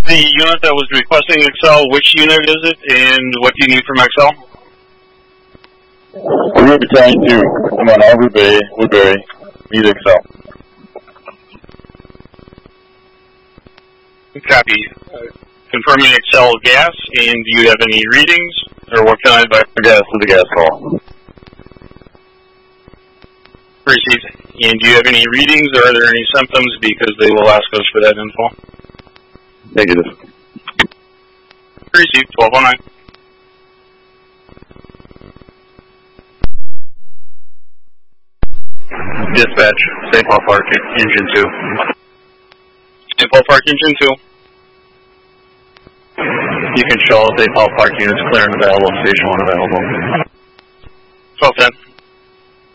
The unit that was requesting Excel, which unit is it, and what do you need from Excel? We're Battalion 2. I'm on Arbor Bay, Woodbury. Need Excel. Copy. Confirming Excel gas, and do you have any readings, or what can I advise? Gas to the gas call. Received. And do you have any readings, or are there any symptoms, because they will ask us for that info? Negative. Received. 1209. Dispatch, St. Paul Park, Engine 2. St. Paul Park, Engine 2. You can show St. Paul Park units clear and available, Station 1 available. 1210.